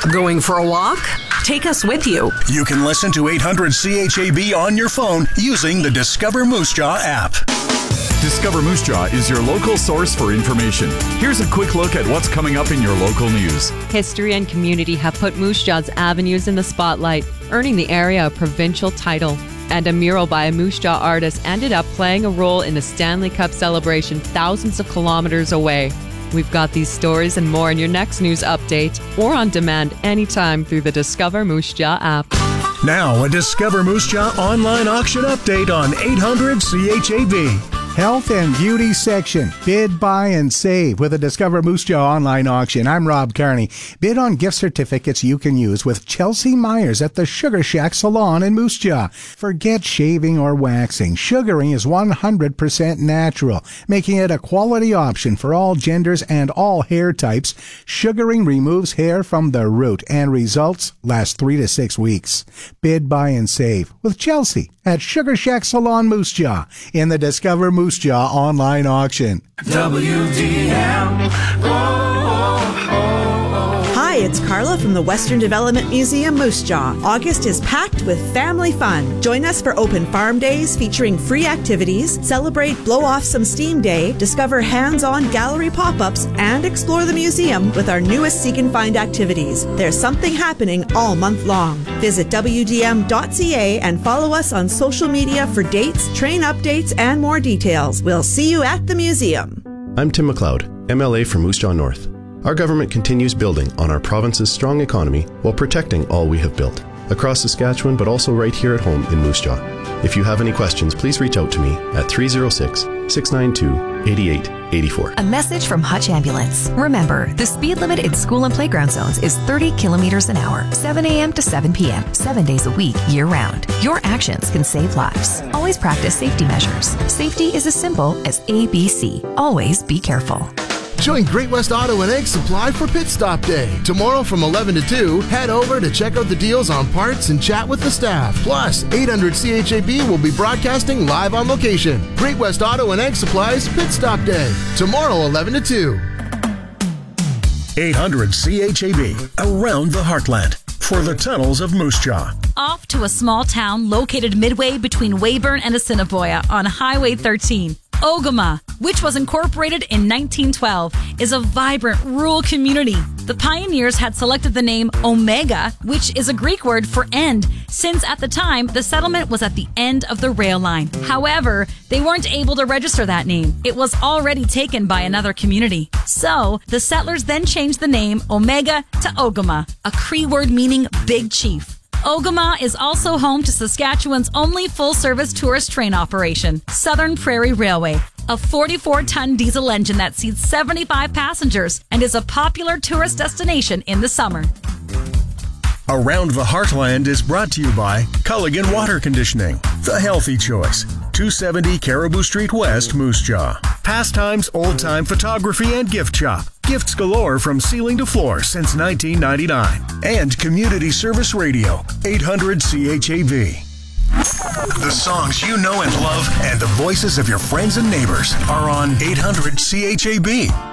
Going for a walk? Take us with you. You can listen to 800 CHAB on your phone using the Discover Moose Jaw app. Discover Moose Jaw is your local source for information. Here's a quick look at what's coming up in your local news. History and community have put Moose Jaw's avenues in the spotlight, earning the area a provincial title. And a mural by a Moose Jaw artist ended up playing a role in the Stanley Cup celebration thousands of kilometers away. We've got these stories and more in your next news update or on demand anytime through the Discover Moose Jaw app. Now, a Discover Moose Jaw online auction update on 800 CHAB. Health and Beauty section. Bid, buy, and save with a Discover Moose Jaw online auction. I'm Rob Carney. Bid on gift certificates you can use with Chelsea Myers at the Sugar Shack Salon in Moose Jaw. Forget shaving or waxing. Sugaring is 100% natural, making it a quality option for all genders and all hair types. Sugaring removes hair from the root and results last 3 to 6 weeks. Bid, buy, and save with Chelsea at Sugar Shack Salon Moose Jaw in the Discover Moose Jaw online auction. WDM. Hi, it's Carla from the Western Development Museum Moose Jaw. August is packed with family fun. Join us for Open Farm Days featuring free activities, celebrate Blow Off Some Steam Day, discover hands-on gallery pop-ups, and explore the museum with our newest Seek and Find activities. There's something happening all month long. Visit WDM.ca and follow us on social media for dates, train updates, and more details. We'll see you at the museum. I'm Tim McLeod, MLA for Moose Jaw North. Our government continues building on our province's strong economy while protecting all we have built, across Saskatchewan but also right here at home in Moose Jaw. If you have any questions, please reach out to me at 306-692-8884. A message from Hutch Ambulance. Remember, the speed limit in school and playground zones is 30 kilometers an hour, 7 a.m. to 7 p.m., 7 days a week, year-round. Your actions can save lives. Always practice safety measures. Safety is as simple as ABC. Always be careful. Join Great West Auto and Egg Supply for Pit Stop Day. Tomorrow from 11 to 2, head over to check out the deals on parts and chat with the staff. Plus, 800 CHAB will be broadcasting live on location. Great West Auto and Egg Supply's Pit Stop Day. Tomorrow, 11 to 2. 800 CHAB, around the heartland, for the tunnels of Moose Jaw. Off to a small town located midway between Weyburn and Assiniboia on Highway 13. Ogama, which was incorporated in 1912, is a vibrant rural community. The pioneers had selected the name Omega, which is a Greek word for end, since at the time the settlement was at the end of the rail line. However, they weren't able to register that name. It was already taken by another community. So, the settlers then changed the name Omega to Ogama, a Cree word meaning big chief. Ogama is also home to Saskatchewan's only full-service tourist train operation, Southern Prairie Railway, a 44-ton diesel engine that seats 75 passengers and is a popular tourist destination in the summer. Around the Heartland is brought to you by Culligan Water Conditioning, the healthy choice. 270 Caribou Street West, Moose Jaw. Pastimes, old-time photography, and gift shop. Gifts galore from ceiling to floor since 1999. And Community Service Radio, 800 CHAB. The songs you know and love and the voices of your friends and neighbors are on 800 CHAB.